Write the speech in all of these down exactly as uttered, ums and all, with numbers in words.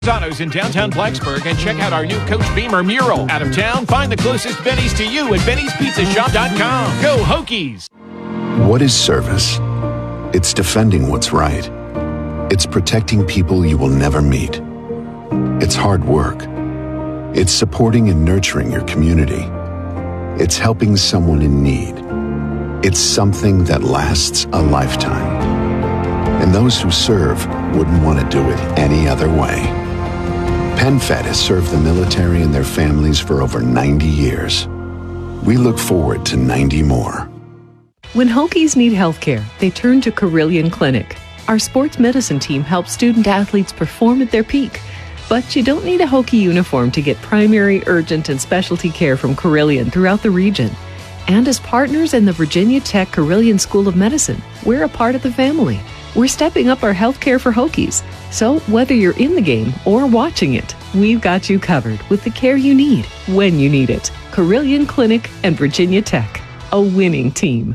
Autos in downtown Blacksburg and check out our new Coach Beamer mural. Out of town, find the closest Benny's to you at benny's pizza shop dot com. Go Hokies! What is service? It's defending what's right. It's protecting people you will never meet. It's hard work. It's supporting and nurturing your community. It's helping someone in need. It's something that lasts a lifetime. And those who serve wouldn't want to do it any other way. PenFed has served the military and their families for over ninety years. We look forward to ninety more. When Hokies need health care, they turn to Carilion Clinic. Our sports medicine team helps student athletes perform at their peak. But you don't need a Hokie uniform to get primary, urgent, and specialty care from Carilion throughout the region. And as partners in the Virginia Tech Carilion School of Medicine, we're a part of the family. We're stepping up our health care for Hokies. So whether you're in the game or watching it, we've got you covered with the care you need when you need it. Carilion Clinic and Virginia Tech, a winning team.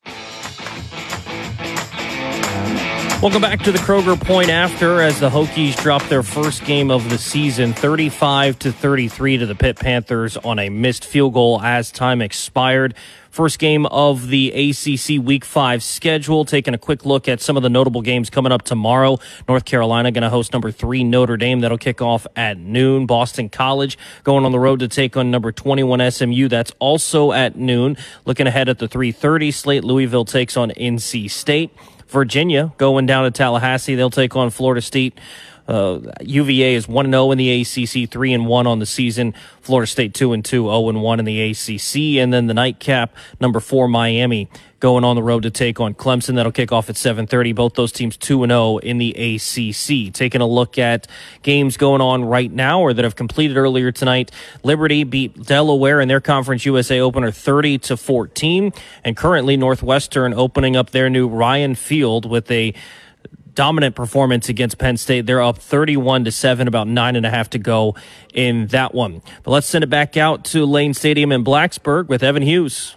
Welcome back to the Kroger Point After as the Hokies drop their first game of the season, thirty-five to thirty-three to the Pitt Panthers on a missed field goal as time expired. First game of the A C C Week five schedule. Taking a quick look at some of the notable games coming up tomorrow. North Carolina going to host number three Notre Dame. That'll kick off at noon. Boston College going on the road to take on number twenty-one S M U. That's also at noon. Looking ahead at the three thirty slate, Louisville takes on N C State. Virginia going down to Tallahassee. They'll take on Florida State. Uh, U V A is one and oh in the A C C, three and one on the season. Florida State two and two, oh and one in the A C C. And then the nightcap, number four Miami going on the road to take on Clemson. That'll kick off at seven thirty. Both those teams two and oh in the A C C. Taking a look at games going on right now or that have completed earlier tonight. Liberty beat Delaware in their Conference U S A opener thirty to fourteen. And currently Northwestern opening up their new Ryan Field with a dominant performance against Penn State. They're up thirty-one to seven, about nine and a half to go in that one. But let's send it back out to Lane Stadium in Blacksburg with Evan Hughes.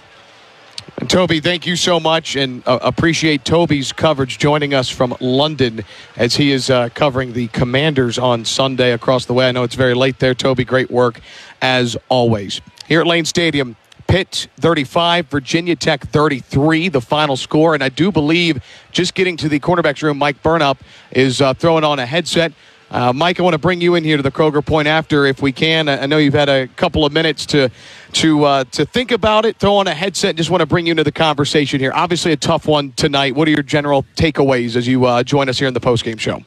And Toby, thank you so much, and uh, appreciate Toby's coverage joining us from London as he is uh, covering the Commanders on Sunday across the way. I know it's very late there, Toby. Great work as always. Here at Lane Stadium, Pitt thirty-five, Virginia Tech thirty-three, the final score. And I do believe just getting to the quarterback's room, Mike Burnup is uh, throwing on a headset. Uh, Mike, I want to bring you in here to the Kroger Point After if we can. I know you've had a couple of minutes to to uh, to think about it, throw on a headset, and just want to bring you into the conversation here. Obviously a tough one tonight. What are your general takeaways as you uh, join us here in the postgame show?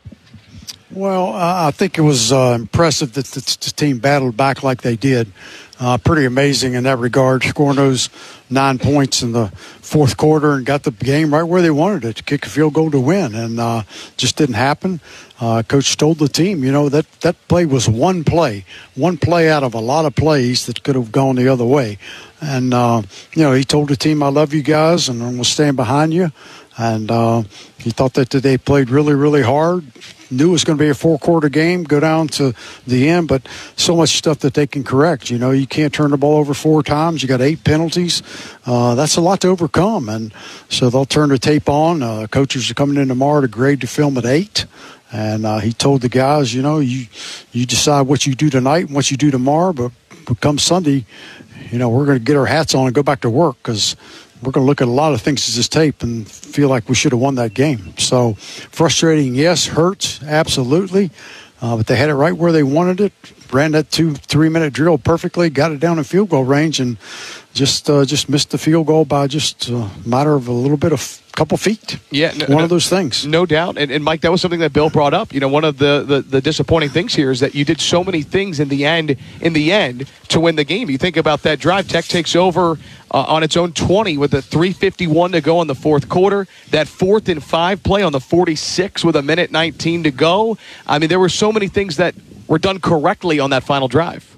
Well, uh, I think it was uh, impressive that the, the team battled back like they did. Uh, pretty amazing in that regard, scoring those nine points in the fourth quarter and got the game right where they wanted it, to kick a field goal to win, and uh, just didn't happen. Uh, Coach told the team, you know, that, that play was one play, one play out of a lot of plays that could have gone the other way. And, uh, you know, he told the team, I love you guys, and I'm going to stand behind you. And uh, he thought that they played really, really hard. Knew it was going to be a four-quarter game, go down to the end, but so much stuff that they can correct. You know, you can't turn the ball over four times. You got eight penalties. Uh, that's a lot to overcome, and so they'll turn the tape on. Uh, coaches are coming in tomorrow to grade the film at eight, and uh, he told the guys, you know, you you decide what you do tonight and what you do tomorrow, but, but come Sunday, you know, we're going to get our hats on and go back to work because we're going to look at a lot of things as this tape and feel like we should have won that game. So frustrating, yes. Hurts, absolutely. Uh, but they had it right where they wanted it. Ran that two, three-minute drill perfectly, got it down in field goal range, and just uh, just missed the field goal by just a matter of a little bit of couple feet. Yeah, no, one no, of those things. No doubt. And, and, Mike, that was something that Bill brought up. You know, one of the, the, the disappointing things here is that you did so many things in the end in the end to win the game. You think about that drive. Tech takes over uh, on its own twenty with a three fifty-one to go in the fourth quarter. That fourth and five play on the forty-six with a minute nineteen to go. I mean, there were so many things that were done correctly on that final drive.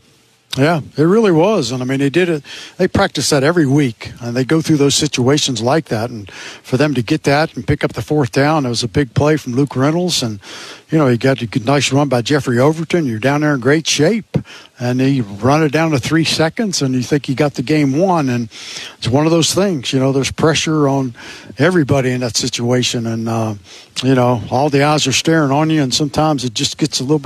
Yeah, it really was. And, I mean, they did it. They practice that every week, and they go through those situations like that. And for them to get that and pick up the fourth down, it was a big play from Luke Reynolds. And, you know, you got a good, nice run by Jeffrey Overton. You're down there in great shape. And he run it down to three seconds, and you think you got the game won. And it's one of those things, you know, there's pressure on everybody in that situation. And, uh, you know, all the eyes are staring on you, and sometimes it just gets a little bit